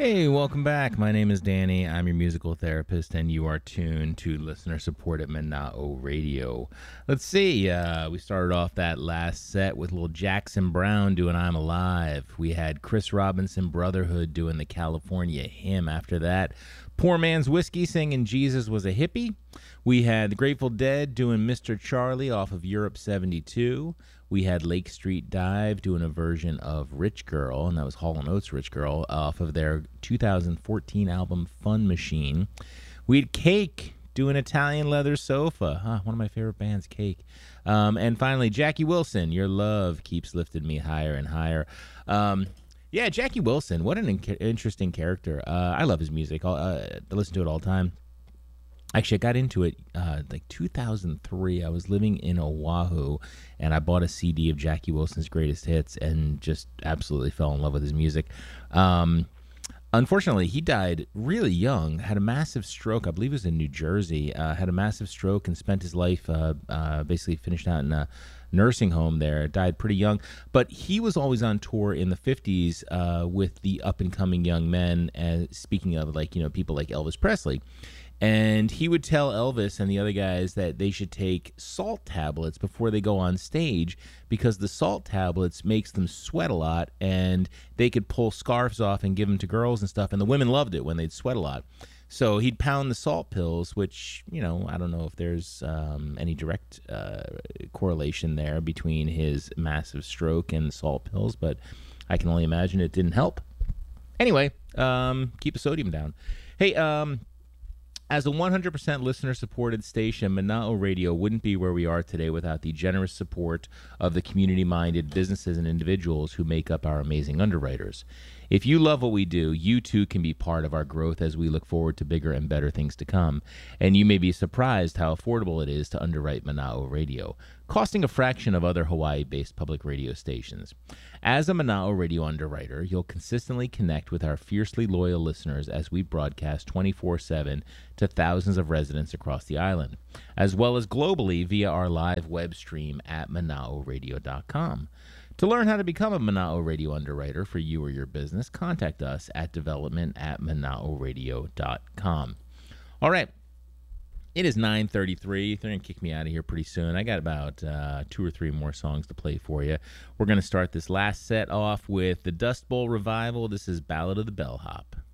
Hey, welcome back. My name is Danny. I'm your musical therapist, and you are tuned to listener support at Manao Radio. Let's see. We started off that last set with little Jackson Brown doing I'm Alive. We had Chris Robinson Brotherhood doing the California Hymn. After that, Poor Man's Whiskey singing Jesus Was a Hippie. We had the Grateful Dead doing Mr. Charlie off of Europe 72. We had Lake Street Dive doing a version of Rich Girl, and that was Hall & Oates' Rich Girl, off of their 2014 album Fun Machine. We had Cake doing Italian Leather Sofa, one of my favorite bands, Cake. And finally, Jackie Wilson, Your Love Keeps Lifting Me Higher and Higher. Yeah, Jackie Wilson, what an interesting character. I love his music. I listen to it all the time. Actually, I got into it like 2003. I was living in Oahu, and I bought a CD of Jackie Wilson's greatest hits and just absolutely fell in love with his music. Unfortunately, he died really young, had a massive stroke. I believe it was in New Jersey. Had a massive stroke and spent his life basically finished out in a nursing home there. Died pretty young. But he was always on tour in the 50s with the up-and-coming young men, speaking of people like Elvis Presley. And he would tell Elvis and the other guys that they should take salt tablets before they go on stage because the salt tablets makes them sweat a lot, and they could pull scarves off and give them to girls and stuff, and the women loved it when they'd sweat a lot. So he'd pound the salt pills, which, I don't know if there's any direct correlation there between his massive stroke and the salt pills, but I can only imagine it didn't help. Anyway, keep the sodium down. Hey, as a 100% listener-supported station, Manao Radio wouldn't be where we are today without the generous support of the community-minded businesses and individuals who make up our amazing underwriters. If you love what we do, you too can be part of our growth as we look forward to bigger and better things to come. And you may be surprised how affordable it is to underwrite Manao Radio, costing a fraction of other Hawaii-based public radio stations. As a Manao Radio underwriter, you'll consistently connect with our fiercely loyal listeners as we broadcast 24/7 to thousands of residents across the island, as well as globally via our live web stream at manaoradio.com. To learn how to become a Manao Radio underwriter for you or your business, contact us at development@manaoradio.com. All right. It is 9:33. They're going to kick me out of here pretty soon. I got about 2 or 3 more songs to play for you. We're going to start this last set off with the Dust Bowl Revival. This is Ballad of the Bellhop.